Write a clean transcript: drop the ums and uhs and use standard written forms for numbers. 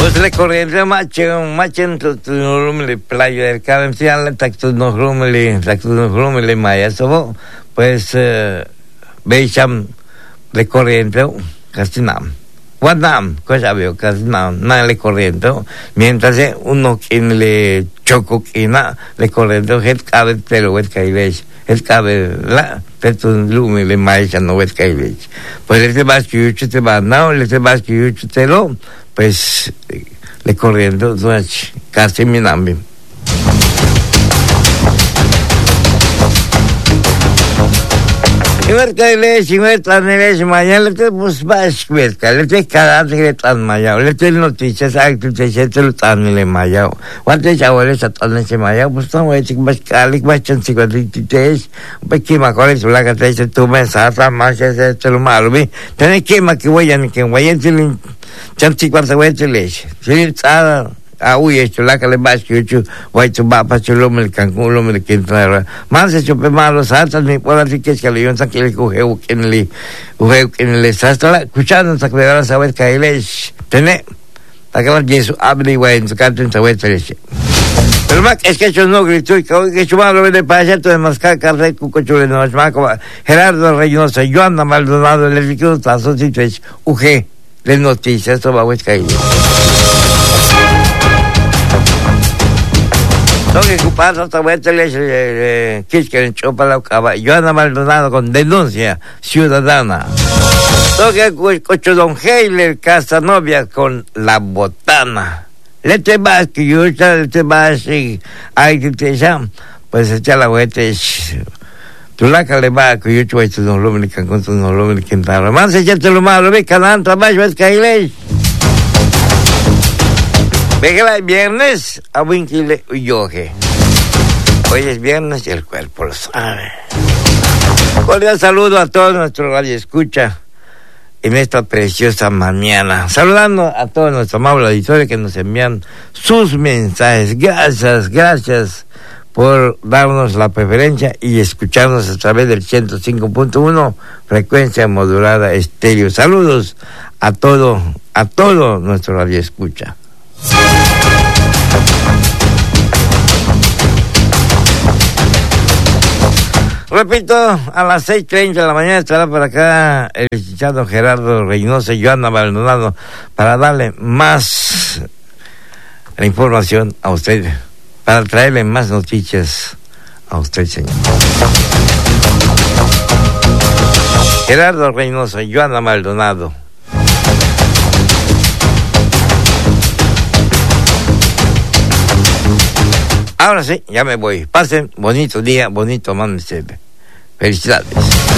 le corriente machen tu rumli playa del Carmen sian tak tu no rumli maya so pues beisham le corriente castinam guardam cosa veo castinam na le corriente mientras uno quien le choco quina le corriente het cabe pero het caibes het cabe la petu lumi le maya no het caibes pues este vas que yo te va no le te vas que yo te lo pues le corriendo casi mi nambi si mañana le pues vas a le te cada le tan maya le te noticias acto te siete lo tan le maya cuánto ya ahora está tan se maya pues no voy a más cali más chance que porque me acuerdo de la que te tu mensaje más es lo malo vi tenés que más que voy a Chanti cuarta vuelta leche. Si tsara uy esto la que le vas que yo voy a va para chulo me cancún lo me que entrar. Más hecho pe malo salta ni por así que le yo que le coge en le sasta escuchando hasta que le van a saber que leche. Tené acaba Jesús abre güey en su canto en vuelta leche. Pero más es que yo no grito y que yo malo de pasar todo mascar carre cuco chulo no es más como Gerardo Reynoso Joana Maldonado le dijo tazo si es UG le noticias esto va a caer. Lo que pasa esta vuelta le que chopa la cava Joana Maldonado con denuncia ciudadana. Lo que cocho don Heiler Casanovia con la botana. Le te vas que yo le te vas y hay que te llama pues echa la vuelta tú la que le va que yo chuecho tu no lo me con tu no lo me quintara más echate lo malo ve canal trabajo es que le ve que el viernes a Winquile yoje hoy es viernes y el cuerpo lo sabe. Cordial saludo a todos nuestros radioescucha en esta preciosa mañana, saludando a todos nuestros amables auditores que nos envían sus mensajes. Gracias por darnos la preferencia y escucharnos a través del 105.1 frecuencia modulada estéreo. Saludos a todo nuestro radio escucha. Repito, a las 6:30 de la mañana estará por acá el licenciado Gerardo Reynoso y Joana Maldonado para darle más la información a usted, para traerle más noticias a usted, señor. Gerardo Reynoso y Joana Maldonado. Ahora sí, ya me voy. Pasen bonito día, bonito amanecer. Felicidades.